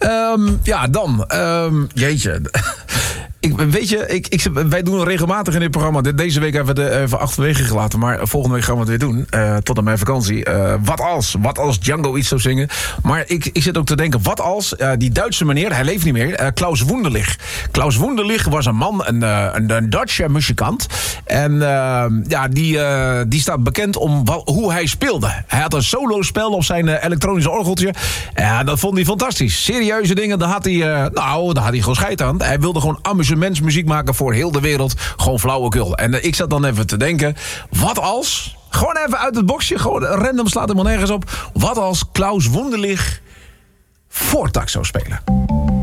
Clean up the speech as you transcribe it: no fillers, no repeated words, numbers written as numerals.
Ja, dan. Jeetje. Wij doen regelmatig in dit programma. Deze week hebben we het even achterwege gelaten. Maar volgende week gaan we het weer doen. Tot aan mijn vakantie. Wat als Django iets zou zingen. Maar ik zit ook te denken. Wat als die Duitse meneer. Hij leeft niet meer. Klaus Wunderlich. Klaus Wunderlich was een man. Een Duitse muzikant. En die staat bekend om hoe hij speelde. Hij had een solospel op zijn elektronische orgeltje. Dat vond hij fantastisch. Serieuze dingen. Daar had hij gewoon scheid aan. Hij wilde gewoon amusementsmuziek maken voor heel de wereld. Gewoon flauwekul. En ik zat dan even te denken. Wat als... Gewoon even uit het boxje. Gewoon random, slaat helemaal nergens op. Wat als Klaus Wunderlich voortak zou spelen?